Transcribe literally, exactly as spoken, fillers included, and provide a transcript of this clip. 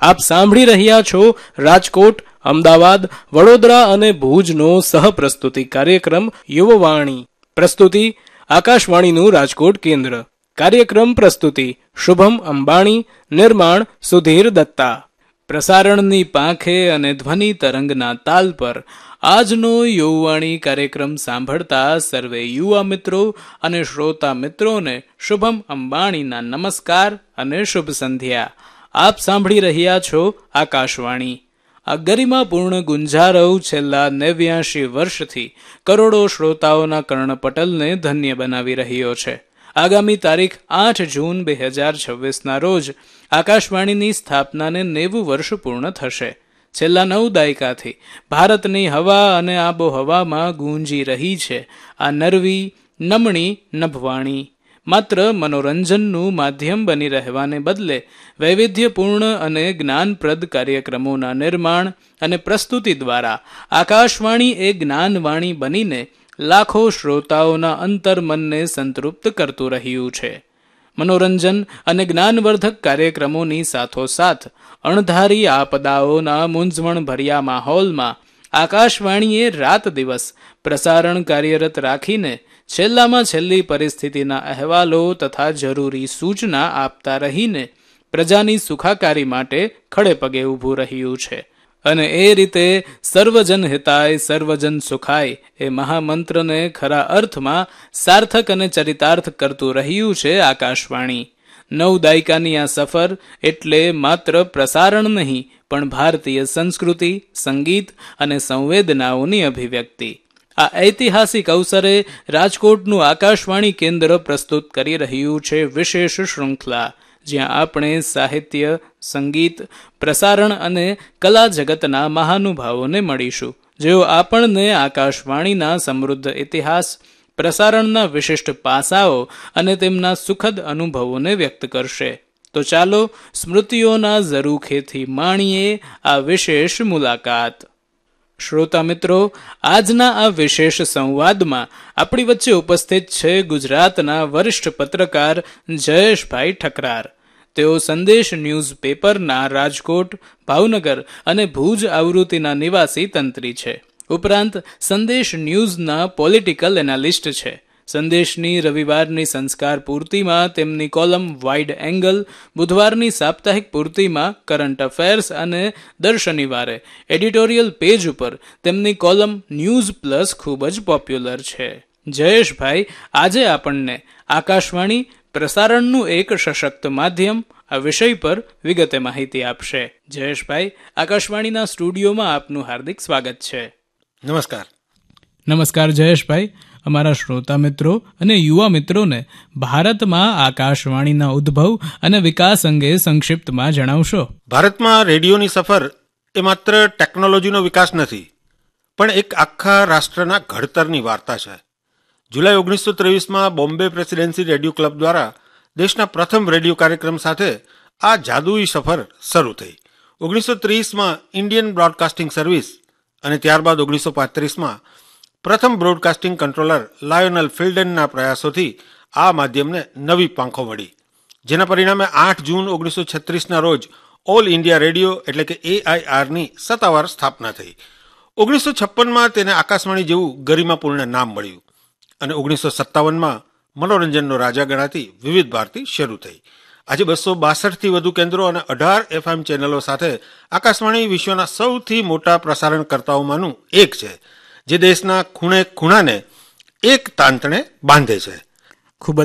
આપ સાંભળી રહ્યા છો રાજકોટ, અમદાવાદ, વડોદરા અને ભુજનો સહપ્રસ્તુતિ કાર્યક્રમ યુવવાણી. પ્રસ્તુતિ આકાશવાણીનું રાજકોટ કેન્દ્ર. કાર્યક્રમ પ્રસ્તુતિ શુભમ અંબાણી, નિર્માણ સુધીર દત્તા. પ્રસારણની પાંખે અને ધ્વનિ તરંગના તાલ પર આજનો યુવવાણી કાર્યક્રમ સાંભળતા સર્વે યુવા મિત્રો અને શ્રોતા મિત્રોને શુભમ અંબાણીના નમસ્કાર અને શુભ સંધ્યા. આપ સાંભળી રહ્યા છો આકાશવાણી. આ ગરિમાપૂર્ણ ગુંજારવ છેલ્લા નેવ્યાશી વર્ષથી કરોડો શ્રોતાઓના કર્ણપટલને ધન્ય બનાવી રહ્યો છે. આગામી તારીખ આઠ જૂન બે હજાર છવ્વીસના રોજ આકાશવાણીની સ્થાપનાને નેવું વર્ષ પૂર્ણ થશે. છેલ્લા નવ દાયકાથી ભારતની હવા અને આબોહવામાં ગૂંજી રહી છે આ નરવી, નમણી નભવાણી. માત્ર મનોરંજનનું માધ્યમ બની રહેવાને બદલે વૈવિધ્યપૂર્ણ અને જ્ઞાનપ્રદ કાર્યક્રમોના નિર્માણ અને પ્રસ્તુતિ દ્વારા આકાશવાણી એ જ્ઞાનવાણી બનીને લાખો શ્રોતાઓના અંતર્મનને સંતૃપ્ત કરતું રહ્યું છે. મનોરંજન અને જ્ઞાનવર્ધક કાર્યક્રમોની સાથોસાથ અણધારી આપદાઓના મૂંઝવણભર્યા માહોલમાં આકાશવાણીએ રાત દિવસ પ્રસારણ કાર્યરત રાખીને છેલ્લામાં છેલ્લી પરિસ્થિતિના અહેવાલો તથા જરૂરી સૂચના આપતા રહીને પ્રજાની સુખાકારી માટે ખડે પગે ઊભું રહ્યું છે. અને એ રીતે સર્વજન હિતાય સર્વજન સુખાય એ મહામંત્રને ખરા અર્થમાં સાર્થક અને ચરિતાર્થ કરતું રહ્યું છે આકાશવાણી. નવ દાયકાની આ સફર એટલે માત્ર પ્રસારણ નહીં, પણ ભારતીય સંસ્કૃતિ, સંગીત અને સંવેદનાઓની અભિવ્યક્તિ. આ ઐતિહાસિક અવસરે રાજકોટનું આકાશવાણી કેન્દ્ર પ્રસ્તુત કરી રહ્યું છે વિશેષ શૃંખલા, જ્યાં આપણે સાહિત્ય, સંગીત, પ્રસારણ અને કલા જગતના મહાનુભાવોને મળીશું, જેઓ આપણને આકાશવાણીના સમૃદ્ધ ઇતિહાસ, પ્રસારણના વિશિષ્ટ પાસાઓ અને તેમના સુખદ અનુભવોને વ્યક્ત કરશે. તો ચાલો સ્મૃતિઓના ઝરૂખેથી માણીએ આ વિશેષ મુલાકાત. શ્રોતા મિત્રો, આજના આ વિશેષ સંવાદમાં આપણી વચ્ચે ઉપસ્થિત છે ગુજરાતના વરિષ્ઠ પત્રકાર જયેશભાઈ ઠકરાર. તેઓ સંદેશ ન્યૂઝ પેપરના રાજકોટ, ભાવનગર અને ભુજ આવૃત્તિના નિવાસી તંત્રી છે. ઉપરાંત સંદેશ ન્યૂઝના પોલિટિકલ એનાલિસ્ટ છે. સંદેશની રવિવારની સંસ્કાર પૂર્તિમાં તેમની કોલમ વાઇડ એંગલ, બુધવારની સાપ્તાહિક પૂર્તિમાં કરંટ અફેર્સ અને દર શનિવારે એડિટોરિયલ પેજ ઉપર તેમની કોલમ ન્યૂઝ પ્લસ ખૂબ જ પોપ્યુલર છે. જયેશભાઈ આજે આપણને આકાશવાણી પ્રસારણનું એક સશક્ત માધ્યમ આ વિષય પર વિગતે માહિતી આપશે. જયેશભાઈ, આકાશવાણીના સ્ટુડિયોમાં આપનું હાર્દિક સ્વાગત છે. નમસ્કાર. નમસ્કાર જયેશભાઈ. અમારા શ્રોતા મિત્રો અને યુવા મિત્રોને ભારતમાં આકાશવાણીના ઉદ્ભવ અને વિકાસ અંગે સંક્ષિપ્તમાં જણાવશો. ભારતમાં રેડિયોની સફર એ માત્ર ટેકનોલોજીનો વિકાસ નથી, પણ એક આખા રાષ્ટ્રના ઘડતરની વાર્તા છે. જુલાઈ ઓગણીસો ત્રેવીસમાં બોમ્બે પ્રેસિડેન્સી રેડિયો ક્લબ દ્વારા દેશના પ્રથમ રેડિયો કાર્યક્રમ સાથે આ જાદુઈ સફર શરૂ થઈ. ઓગણીસો ત્રીસમાં ઇન્ડિયન બ્રોડકાસ્ટિંગ સર્વિસ અને ત્યારબાદ ઓગણીસો પાંત્રીસમાં પ્રથમ બ્રોડકાસ્ટિંગ કંટ્રોલર લાયોનલ ફિલ્ડનના પ્રયાસોથી આ માધ્યમને નવી પાંખો મળી, જેના પરિણામે આઠ જૂન ઓગણીસો છત્રીસના રોજ ઓલ ઇન્ડિયા રેડિયો એટલે કે એઆઈઆરની સત્તાવાર સ્થાપના થઈ. ઓગણીસો છપ્પનમાં તેને આકાશવાણી જેવું ગરિમાપૂર્ણ નામ મળ્યું અને ઓગણીસો સત્તાવનમાં મનોરંજનનો રાજા ગણાતી વિવિધ ભારતી શરૂ થઈ. આજે બસો બાસઠથી વધુ કેન્દ્રો અને અઢાર એફએમ ચેનલો સાથે આકાશવાણી વિશ્વના સૌથી મોટા પ્રસારણકર્તાઓમાંનું એક છે, જે દેશના ખૂણે ખૂણાને એક તાંતણે બાંધે છે.